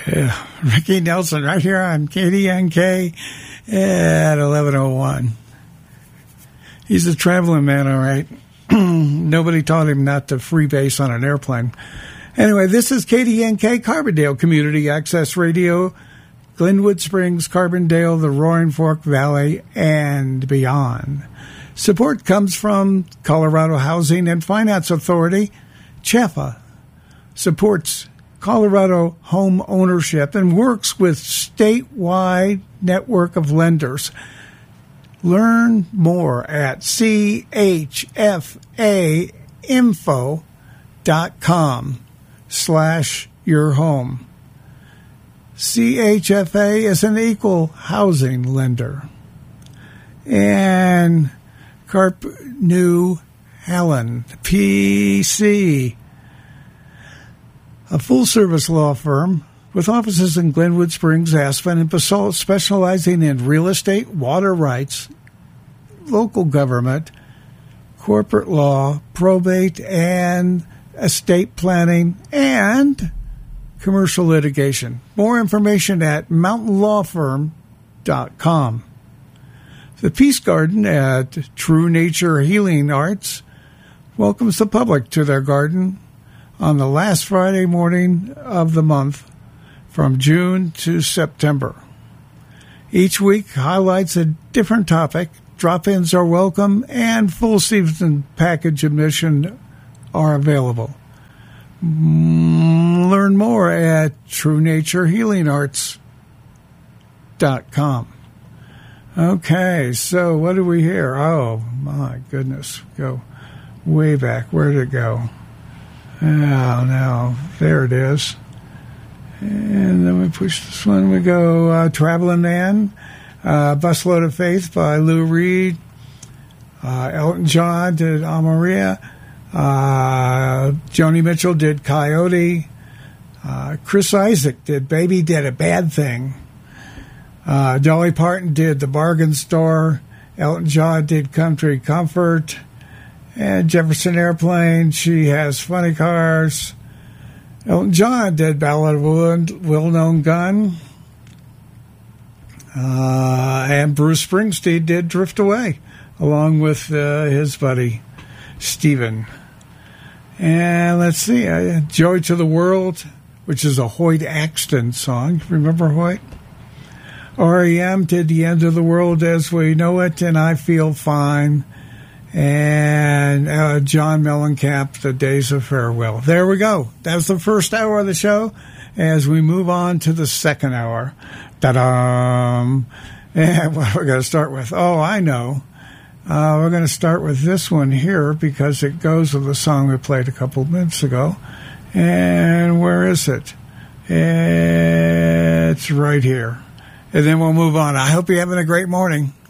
Ricky Nelson right here on KDNK at 11:01. He's a traveling man, all right. Nobody taught him not to freebase on an airplane. Anyway, this is KDNK, Carbondale Community Access Radio, Glenwood Springs, Carbondale, the Roaring Fork Valley, and beyond. Support comes from Colorado Housing and Finance Authority. CHFA supports Colorado home ownership and works with statewide network of lenders. Learn more at chfainfo.com/yourhome. CHFA is an equal housing lender. And Carp New Allen, PC, a full-service law firm with offices in Glenwood Springs, Aspen, and Basalt, specializing in real estate, water rights, local government, corporate law, probate, and estate planning, and commercial litigation. More information at mountainlawfirm.com. The Peace Garden at True Nature Healing Arts welcomes the public to their garden on the last Friday morning of the month from June to September. Each week highlights a different topic. Drop-ins are welcome, and full season package admission are available. Learn more at TrueNatureHealingArts.com. Okay, so what do we hear? Oh, my goodness. Go way back. Where did it go? Oh, no. There it is. And then we push this one. We go Traveling Man, Busload of Faith by Lou Reed. Elton John did Amaria. Joni Mitchell did Coyote. Chris Isaak did Baby Did a Bad Thing. Dolly Parton did The Bargain Store. Elton John did Country Comfort. And Jefferson Airplane, She Has Funny Cars. Elton John did Ballad of a Well-Known Gun. And Bruce Springsteen did Drift Away, along with his buddy, Steven. And let's see, Joy to the World, which is a Hoyt Axton song. Remember Hoyt? R.E.M. did The End of the World as We Know It, and I Feel Fine. And John Mellencamp, The Days of Farewell. There we go. That was the first hour of the show. As we move on to the second hour. Ta-da! And what are we going to start with? Oh, I know. We're going to start with this one here because it goes with the song we played a couple of minutes ago. And where is it? It's right here. And then we'll move on. I hope you're having a great morning.